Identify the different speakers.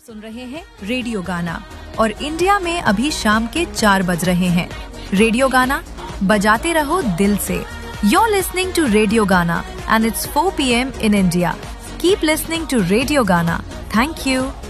Speaker 1: सुन रहे हैं रेडियो गाना और इंडिया में अभी शाम के 4 बज रहे हैं। रेडियो गाना बजाते रहो दिल से। You're listening to Radio Gana and it's 4 p.m. in India. Keep listening to Radio Gana. Thank you.